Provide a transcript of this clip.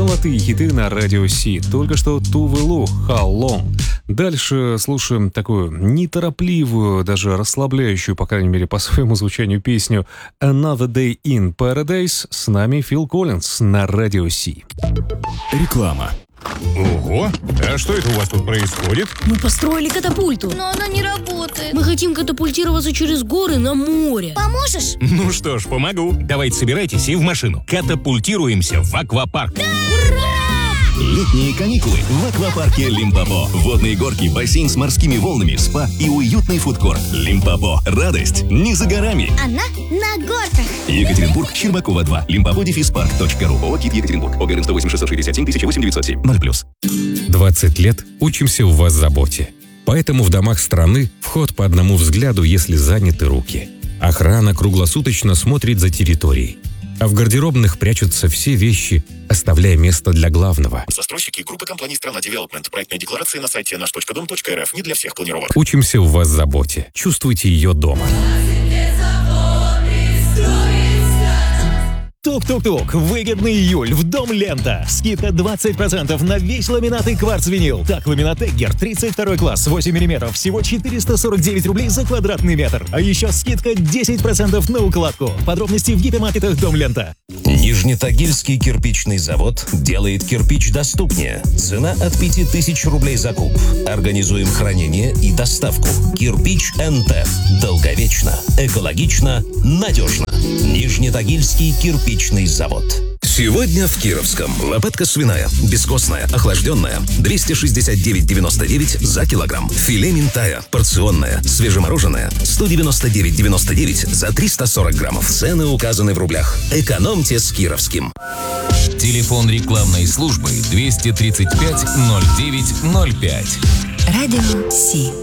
Золотые хиты на радио Си. Только что Туве Лу, How Long. Дальше слушаем такую неторопливую, даже расслабляющую, по крайней мере, по своему звучанию песню Another Day in Paradise. С нами Фил Коллинз на радио Си. Реклама. Ого! А что это у вас тут происходит? Мы построили катапульту. Но она не работает. Мы хотим катапультироваться через горы на море. Поможешь? Ну что ж, помогу. Давайте собирайтесь и в машину. Катапультируемся в аквапарк. Летние каникулы в аквапарке Лимпопо. Водные горки, бассейн с морскими волнами, спа и уютный фудкорт. Лимпопо. Радость не за горами. Она на горках. Екатеринбург, Щербакова 2. Limpopo-park.ru. ООО «КИТ Екатеринбург». ОГРН 108 667 008 907. 0+. 20 лет учимся у вас заботе. Поэтому в домах страны вход по одному взгляду, если заняты руки. Охрана круглосуточно смотрит за территорией. А в гардеробных прячутся все вещи, оставляя место для главного. Застройщики группы компаний «Страна Девелопмент». Проектная декларация на сайте наш.дом.рф. Не для всех планировок. Учимся у вас заботе. Чувствуйте ее дома. Тук-тук-тук. Выгодный июль в Дом Лента. Скидка 20% на весь ламинат и кварц-винил. Так, ламинат Эггер 32 класс, 8 мм. Всего 449 рублей за квадратный метр. А еще скидка 10% на укладку. Подробности в гипермаркетах Дом Лента. Нижнетагильский кирпичный завод делает кирпич доступнее. Цена от 5000 рублей за куб. Организуем хранение и доставку. Кирпич НТ. Долговечно, экологично, надежно. Нижнетагильский кирпичный завод. Сегодня в Кировском. Лопатка свиная, бескостная, охлажденная, 269,99 за килограмм. Филе минтая, порционная, свежемороженое, 199,99 за 340 граммов. Цены указаны в рублях. Экономьте с Кировским. Телефон рекламной службы 235 09 05. Радио Си.